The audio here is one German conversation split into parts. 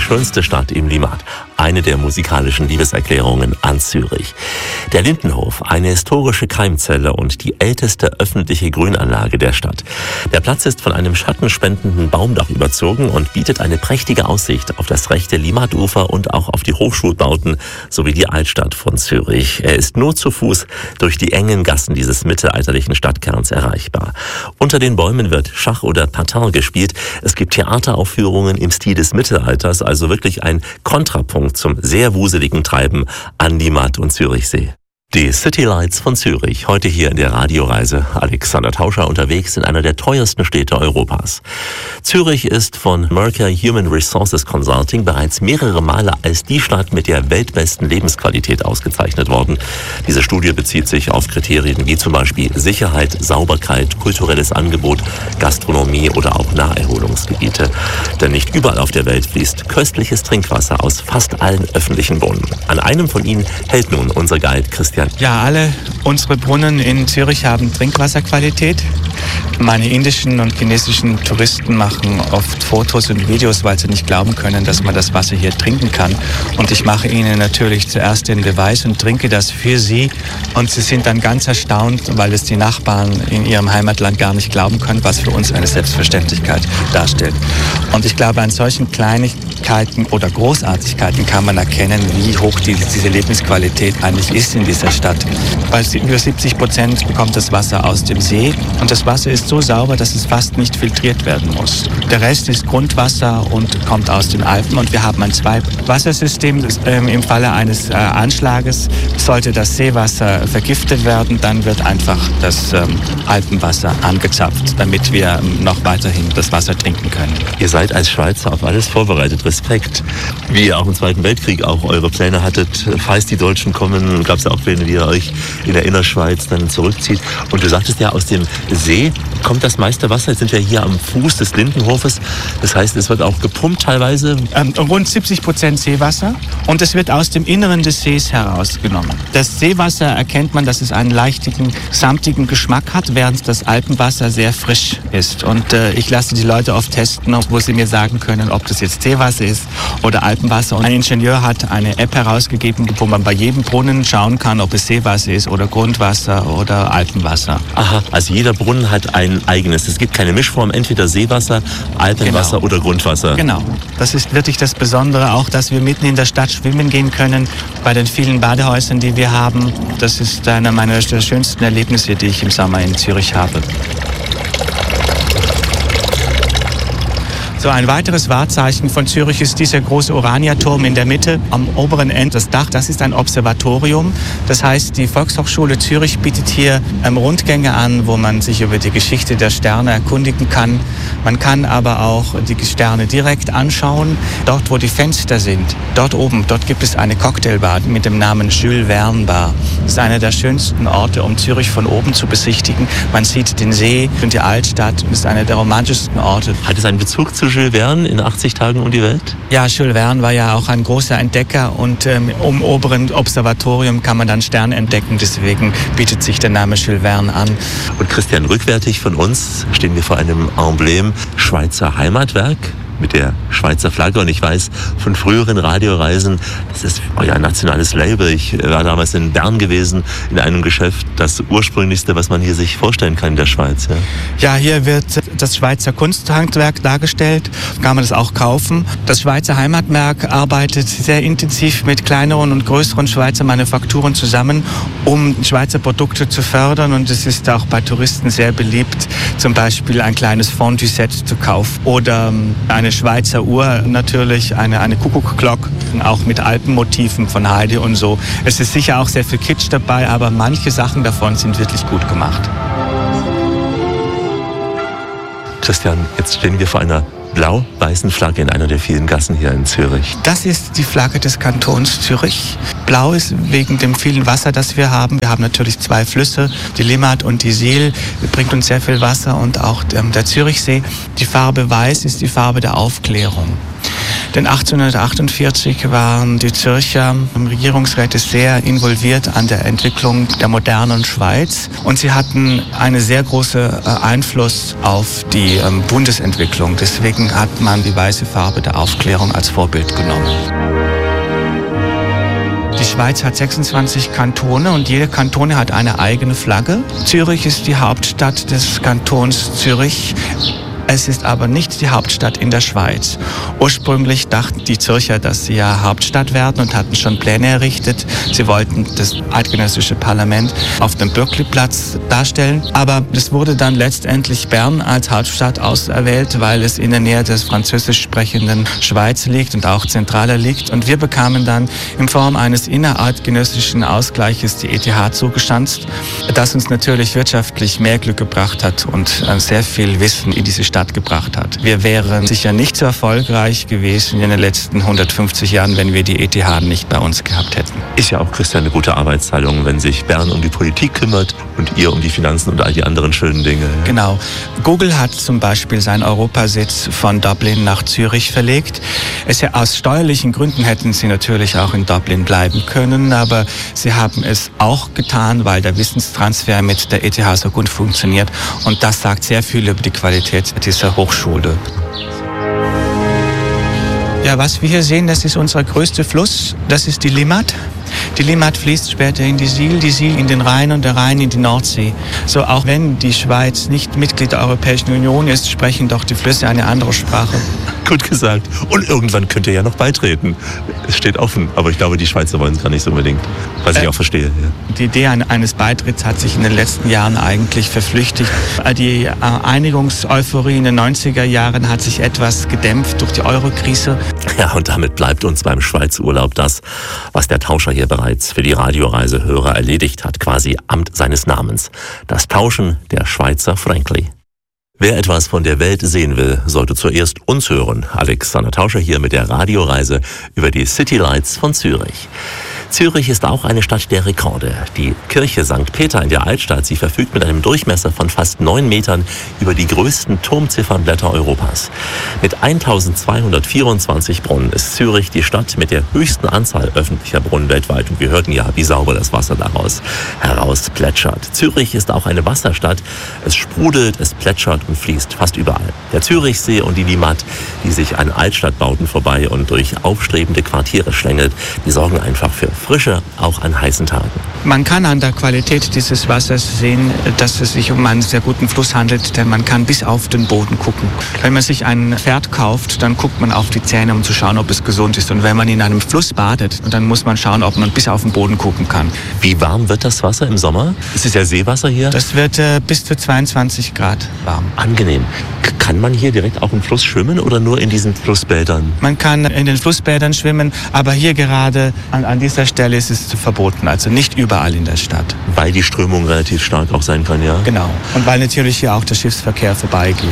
schönste Stadt im Limmat. Eine der musikalischen Liebeserklärungen an Zürich. Der Lindenhof, eine historische Keimzelle und die älteste öffentliche Grünanlage der Stadt. Der Platz ist von einem schattenspendenden Baumdach überzogen und bietet eine prächtige Aussicht auf das rechte Limmat-Ufer und auch auf die Hochschulbauten sowie die Altstadt von Zürich. Er ist nur zu Fuß durch die engen Gassen dieses mittelalterlichen Stadtkerns erreichbar. Unter den Bäumen wird Schach oder Patin gespielt. Es gibt Theateraufführungen im Stil des Mittelalters, also wirklich ein Kontrapunkt zum sehr wuseligen Treiben an Limmat und Zürichsee. Die City Lights von Zürich, heute hier in der Radioreise. Alexander Tauscher unterwegs in einer der teuersten Städte Europas. Zürich ist von Mercer Human Resources Consulting bereits mehrere Male als die Stadt mit der weltbesten Lebensqualität ausgezeichnet worden. Diese Studie bezieht sich auf Kriterien wie zum Beispiel Sicherheit, Sauberkeit, kulturelles Angebot, Gastronomie oder auch Naherholungsgebiete. Denn nicht überall auf der Welt fließt köstliches Trinkwasser aus fast allen öffentlichen Brunnen. An einem von ihnen hält nun unser Guide Christian. Ja, alle unsere Brunnen in Zürich haben Trinkwasserqualität. Meine indischen und chinesischen Touristen machen oft Fotos und Videos, weil sie nicht glauben können, dass man das Wasser hier trinken kann. Und ich mache ihnen natürlich zuerst den Beweis und trinke das für sie. Und sie sind dann ganz erstaunt, weil es die Nachbarn in ihrem Heimatland gar nicht glauben können, was für uns eine Selbstverständlichkeit darstellt. Und ich glaube, an solchen Kleinigkeiten oder Großartigkeiten kann man erkennen, wie hoch diese Lebensqualität eigentlich ist in dieser Stadt. Weil über 70% bekommt das Wasser aus dem See und das Wasser ist so sauber, dass es fast nicht filtriert werden muss. Der Rest ist Grundwasser und kommt aus den Alpen und wir haben ein Zwei-Wassersystem. Im Falle eines Anschlages sollte das Seewasser vergiftet werden, dann wird einfach das Alpenwasser angezapft, damit wir noch weiterhin das Wasser trinken können. Ihr seid als Schweizer auf alles vorbereitet. Respekt. Wie ihr auch im Zweiten Weltkrieg auch eure Pläne hattet, falls die Deutschen kommen, gab es ja auch Pläne, wie ihr euch in der Innerschweiz dann zurückzieht. Und du sagtest ja, aus dem See kommt das meiste Wasser. Jetzt sind wir hier am Fuß des Lindenhofes. Das heißt, es wird auch gepumpt teilweise. Rund 70% Seewasser und es wird aus dem Inneren des Sees herausgenommen. Das Seewasser erkennt man, dass es einen leichten, samtigen Geschmack hat, während das Alpenwasser sehr frisch ist. Und ich lasse die Leute oft testen, wo sie mir sagen können, ob das jetzt Seewasser ist oder Alpenwasser. Und ein Ingenieur hat eine App herausgegeben, wo man bei jedem Brunnen schauen kann, ob es Seewasser ist oder Grundwasser oder Alpenwasser. Aha, also jeder Brunnen hat ein eigenes. Es gibt keine Mischform, entweder Seewasser, Alpenwasser oder Grundwasser. Genau. Das ist wirklich das Besondere, auch dass wir mitten in der Stadt schwimmen gehen können, bei den vielen Badehäusern, die wir haben. Das ist einer meiner schönsten Erlebnisse, die ich im Sommer in Zürich habe. So, ein weiteres Wahrzeichen von Zürich ist dieser große Urania-Turm in der Mitte. Am oberen Ende das Dach, das ist ein Observatorium. Das heißt, die Volkshochschule Zürich bietet hier Rundgänge an, wo man sich über die Geschichte der Sterne erkundigen kann. Man kann aber auch die Sterne direkt anschauen. Dort, wo die Fenster sind, dort oben, dort gibt es eine Cocktailbar mit dem Namen Jules Verne Bar. Das ist einer der schönsten Orte, um Zürich von oben zu besichtigen. Man sieht den See und die Altstadt. Das ist einer der romantischsten Orte. Hat es einen Bezug zu Jules Verne in 80 Tagen um die Welt? Ja, Jules Verne war ja auch ein großer Entdecker und im oberen Observatorium kann man dann Sterne entdecken. Deswegen bietet sich der Name Jules Verne an. Und Christian, rückwärtig von uns stehen wir vor einem Emblem Schweizer Heimatwerk mit der Schweizer Flagge. Und ich weiß von früheren Radioreisen, das ist euer nationales Label. Ich war damals in Bern gewesen, in einem Geschäft, das ursprünglichste, was man hier sich vorstellen kann in der Schweiz. Ja, hier wird das Schweizer Kunsthandwerk dargestellt. Kann man das auch kaufen. Das Schweizer Heimatwerk arbeitet sehr intensiv mit kleineren und größeren Schweizer Manufakturen zusammen, um Schweizer Produkte zu fördern. Und es ist auch bei Touristen sehr beliebt, zum Beispiel ein kleines Fondue-Set zu kaufen oder eine Schweizer Uhr, natürlich eine Kuckuckglock, auch mit Alpenmotiven von Heide und so. Es ist sicher auch sehr viel Kitsch dabei, aber manche Sachen davon sind wirklich gut gemacht. Christian, jetzt stehen wir vor einer blau-weißen Flagge in einer der vielen Gassen hier in Zürich. Das ist die Flagge des Kantons Zürich. Blau ist wegen dem vielen Wasser, das wir haben. Wir haben natürlich zwei Flüsse, die Limmat und die Sihl. Das bringt uns sehr viel Wasser und auch der Zürichsee. Die Farbe Weiß ist die Farbe der Aufklärung. Denn 1848 waren die Zürcher Regierungsräte sehr involviert an der Entwicklung der modernen Schweiz und sie hatten einen sehr großen Einfluss auf die Bundesentwicklung. Deswegen hat man die weiße Farbe der Aufklärung als Vorbild genommen. Die Schweiz hat 26 Kantone und jede Kantone hat eine eigene Flagge. Zürich ist die Hauptstadt des Kantons Zürich. Es ist aber nicht die Hauptstadt in der Schweiz. Ursprünglich dachten die Zürcher, dass sie ja Hauptstadt werden und hatten schon Pläne errichtet. Sie wollten das eidgenössische Parlament auf dem Bürkliplatz darstellen. Aber es wurde dann letztendlich Bern als Hauptstadt auserwählt, weil es in der Nähe des französisch sprechenden Schweiz liegt und auch zentraler liegt. Und wir bekamen dann in Form eines innereidgenössischen Ausgleiches die ETH zugeschanzt, das uns natürlich wirtschaftlich mehr Glück gebracht hat und sehr viel Wissen in diese Stadt gebracht hat. Wir wären sicher nicht so erfolgreich gewesen in den letzten 150 Jahren, wenn wir die ETH nicht bei uns gehabt hätten. Ist ja auch, Christian, eine gute Arbeitsteilung, wenn sich Bern um die Politik kümmert und ihr um die Finanzen und all die anderen schönen Dinge. Genau. Google hat zum Beispiel seinen Europasitz von Dublin nach Zürich verlegt. Aus steuerlichen Gründen hätten sie natürlich auch in Dublin bleiben können, aber sie haben es auch getan, weil der Wissenstransfer mit der ETH so gut funktioniert und das sagt sehr viel über die Qualität dieser Hochschule. Ja, was wir hier sehen, das ist unser größter Fluss, das ist die Limmat. Die Limmat fließt später in die Sihl in den Rhein und der Rhein in die Nordsee. So auch wenn die Schweiz nicht Mitglied der Europäischen Union ist, sprechen doch die Flüsse eine andere Sprache. Gut gesagt. Und irgendwann könnt ihr ja noch beitreten. Es steht offen, aber ich glaube, die Schweizer wollen es gar nicht so unbedingt. Was ich auch verstehe. Ja. Die Idee eines Beitritts hat sich in den letzten Jahren eigentlich verflüchtigt. Die Einigungseuphorie in den 90er Jahren hat sich etwas gedämpft durch die Euro-Krise. Ja, und damit bleibt uns beim Schweizurlaub das, was der Tauscher hier bereits für die Radioreisehörer erledigt hat, quasi Amt seines Namens. Das Tauschen der Schweizer Frankli. Wer etwas von der Welt sehen will, sollte zuerst uns hören. Alexander Tauscher hier mit der Radioreise über die City Lights von Zürich. Zürich ist auch eine Stadt der Rekorde. Die Kirche St. Peter in der Altstadt, sie verfügt mit einem Durchmesser von fast 9 Metern über die größten Turmziffernblätter Europas. Mit 1224 Brunnen ist Zürich die Stadt mit der höchsten Anzahl öffentlicher Brunnen weltweit. Und wir hörten ja, wie sauber das Wasser daraus heraus plätschert. Zürich ist auch eine Wasserstadt. Es sprudelt, es plätschert und fließt fast überall. Der Zürichsee und die Limmat, die sich an Altstadtbauten vorbei und durch aufstrebende Quartiere schlängelt, die sorgen einfach für Frische, auch an heißen Tagen. Man kann an der Qualität dieses Wassers sehen, dass es sich um einen sehr guten Fluss handelt, denn man kann bis auf den Boden gucken. Wenn man sich ein Pferd kauft, dann guckt man auf die Zähne, um zu schauen, ob es gesund ist. Und wenn man in einem Fluss badet, dann muss man schauen, ob man bis auf den Boden gucken kann. Wie warm wird das Wasser im Sommer? Es ist ja Seewasser hier. Das wird bis zu 22 Grad warm. Angenehm. Kann man hier direkt auch im Fluss schwimmen oder nur in diesen Flussbädern? Man kann in den Flussbädern schwimmen, aber hier gerade an dieser Stelle ist es verboten, also nicht überall in der Stadt. Weil die Strömung relativ stark auch sein kann, ja? Genau. Und weil natürlich hier auch der Schiffsverkehr vorbeigeht.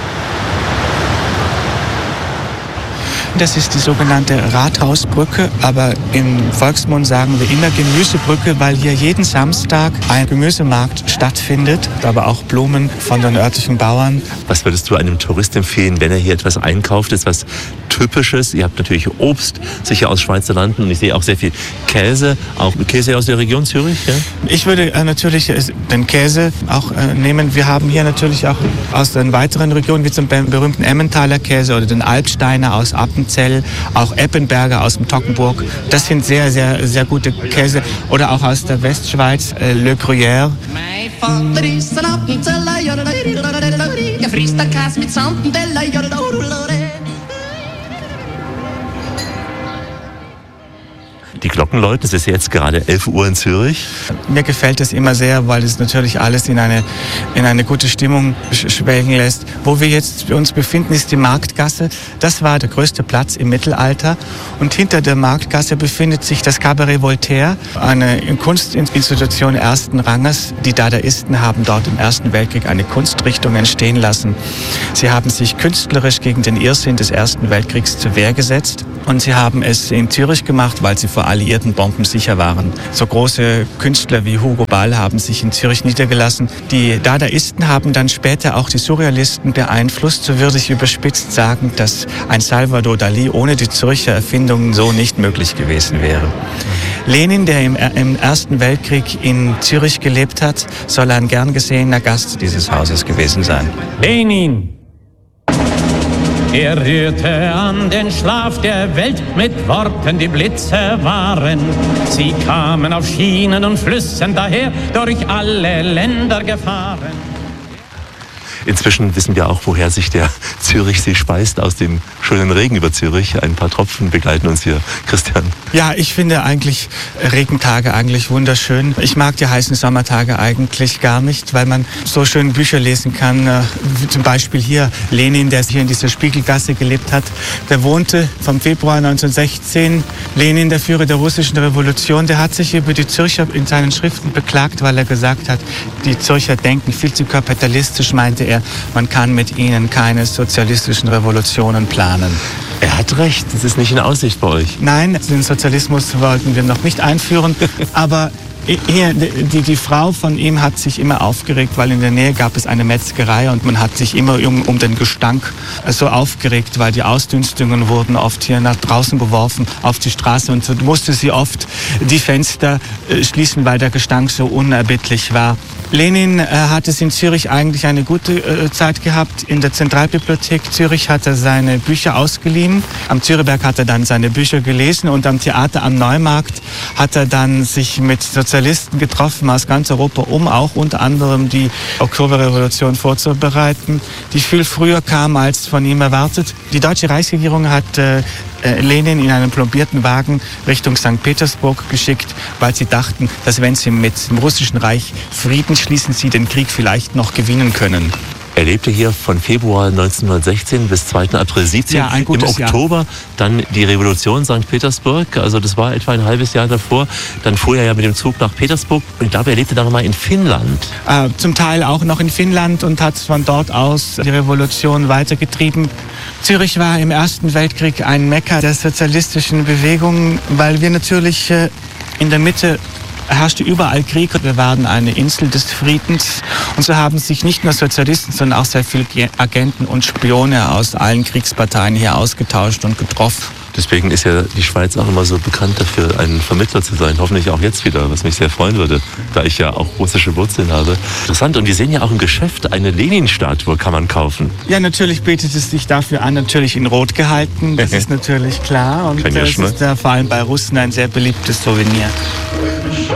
Das ist die sogenannte Rathausbrücke, aber im Volksmund sagen wir immer Gemüsebrücke, weil hier jeden Samstag ein Gemüsemarkt stattfindet, aber auch Blumen von den örtlichen Bauern. Was würdest du einem Tourist empfehlen, wenn er hier etwas einkauft, etwas Typisches? Ihr habt natürlich Obst, sicher aus Schweizer Landen, und ich sehe auch sehr viel Käse, auch Käse aus der Region Zürich. Ja? Ich würde natürlich den Käse auch nehmen. Wir haben hier natürlich auch aus den weiteren Regionen, wie zum berühmten Emmentaler Käse oder den Alpsteiner aus Appenzell, auch Eppenberger aus dem Toggenburg. Das sind sehr, sehr, sehr gute Käse. Oder auch aus der Westschweiz, Le Gruyère. Mein Vater ist ein Appenzeller, er frisst den Käse mit Sand und Teller. Die Glocken läuten, es ist jetzt gerade 11 Uhr in Zürich. Mir gefällt es immer sehr, weil es natürlich alles in eine gute Stimmung schwelgen lässt. Wo wir jetzt uns befinden, ist die Marktgasse. Das war der größte Platz im Mittelalter. Und hinter der Marktgasse befindet sich das Cabaret Voltaire, eine Kunstinstitution ersten Ranges. Die Dadaisten haben dort im Ersten Weltkrieg eine Kunstrichtung entstehen lassen. Sie haben sich künstlerisch gegen den Irrsinn des Ersten Weltkriegs zur Wehr gesetzt. Und sie haben es in Zürich gemacht, weil sie vor alliierten Bomben sicher waren. So große Künstler wie Hugo Ball haben sich in Zürich niedergelassen. Die Dadaisten haben dann später auch die Surrealisten beeinflusst. So würde ich überspitzt sagen, dass ein Salvador Dalí ohne die Zürcher Erfindungen so nicht möglich gewesen wäre. Lenin, der im Ersten Weltkrieg in Zürich gelebt hat, soll ein gern gesehener Gast dieses Hauses gewesen sein. Lenin! Er rührte an den Schlaf der Welt mit Worten, die Blitze waren. Sie kamen auf Schienen und Flüssen daher, durch alle Länder gefahren. Inzwischen wissen wir auch, woher sich der Zürichsee speist, aus dem schönen Regen über Zürich. Ein paar Tropfen begleiten uns hier. Christian. Ja, ich finde eigentlich Regentage eigentlich wunderschön. Ich mag die heißen Sommertage eigentlich gar nicht, weil man so schön Bücher lesen kann. Zum Beispiel hier Lenin, der hier in dieser Spiegelgasse gelebt hat. Der wohnte vom Februar 1916. Lenin, der Führer der russischen Revolution, der hat sich über die Zürcher in seinen Schriften beklagt, weil er gesagt hat, die Zürcher denken viel zu kapitalistisch, meinte er. Man kann mit ihnen keine sozialistischen Revolutionen planen. Er hat recht, das ist nicht in Aussicht bei euch. Nein, den Sozialismus wollten wir noch nicht einführen, aber hier, die Frau von ihm hat sich immer aufgeregt, weil in der Nähe gab es eine Metzgerei und man hat sich immer um den Gestank so aufgeregt, weil die Ausdünstungen wurden oft hier nach draußen geworfen auf die Straße und so musste sie oft die Fenster schließen, weil der Gestank so unerbittlich war. Lenin hat es in Zürich eigentlich eine gute Zeit gehabt. In der Zentralbibliothek Zürich hat er seine Bücher ausgeliehen. Am Zürichberg hat er dann seine Bücher gelesen und am Theater am Neumarkt hat er dann sich mit Sozialisten getroffen aus ganz Europa, um auch unter anderem die Oktoberrevolution vorzubereiten, die viel früher kam als von ihm erwartet. Die deutsche Reichsregierung hat Lenin in einem plombierten Wagen Richtung St. Petersburg geschickt, weil sie dachten, dass wenn sie mit dem Russischen Reich Frieden schließen, sie den Krieg vielleicht noch gewinnen können. Er lebte hier von Februar 1916 bis 2. April 17. Ja, ein gutes Im Oktober dann die Revolution St. Petersburg, also das war etwa ein halbes Jahr davor. Dann fuhr er ja mit dem Zug nach Petersburg und ich glaube, er lebte dann nochmal in Finnland. Zum Teil auch noch in Finnland und hat von dort aus die Revolution weitergetrieben. Zürich war im Ersten Weltkrieg ein Mekka der sozialistischen Bewegung, weil wir natürlich in der Mitte herrschte überall Krieg und wir waren eine Insel des Friedens. Und so haben sich nicht nur Sozialisten, sondern auch sehr viele Agenten und Spione aus allen Kriegsparteien hier ausgetauscht und getroffen. Deswegen ist ja die Schweiz auch immer so bekannt dafür, ein Vermittler zu sein. Hoffentlich auch jetzt wieder, was mich sehr freuen würde, da ich ja auch russische Wurzeln habe. Interessant. Und die sehen ja auch im Geschäft eine Lenin-Statue, kann man kaufen. Ja, natürlich bietet es sich dafür an, natürlich in Rot gehalten. Das ist natürlich klar. Und das ist vor allem bei Russen ein sehr beliebtes Souvenir.